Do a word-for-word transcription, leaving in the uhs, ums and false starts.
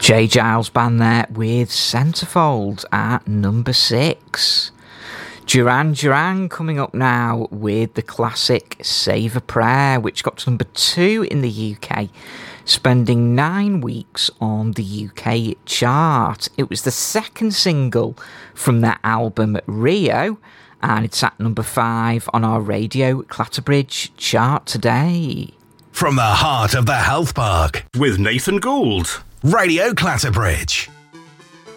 Jay Giles Band there with Centerfold at number six. Duran Duran coming up now with the classic Save a Prayer, which got to number two in the U K, spending nine weeks on the U K chart. It was the second single from their album Rio, and it's at number five on our Radio Clatterbridge chart today. From the heart of the health park, with Nathan Gould. Radio Clatterbridge.